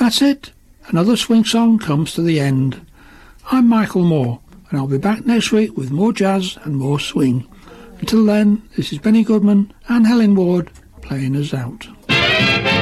That's it. Another swing song comes to the end. I'm Michael Moore, and I'll be back next week with more jazz and more swing. Until then, this is Benny Goodman and Helen Ward playing us out.